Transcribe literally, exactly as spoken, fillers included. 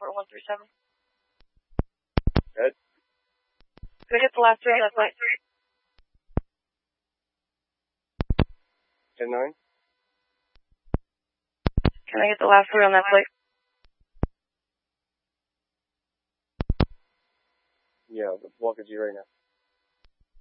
Airport one three seven. Good. Could I get the last three on that flight? ten nine. Can I get the last three on that flight? Yeah, let's walk at you right now.